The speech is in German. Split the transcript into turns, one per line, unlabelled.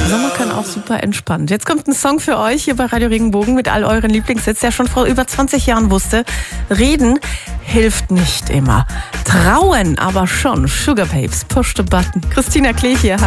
Sommer kann auch super entspannt. Jetzt kommt ein Song für euch hier bei Radio Regenbogen mit all euren Lieblingshits, der schon vor über 20 Jahren wusste. Reden hilft nicht immer. Trauen aber schon. Sugar Babes, push the button. Christina Klee hier.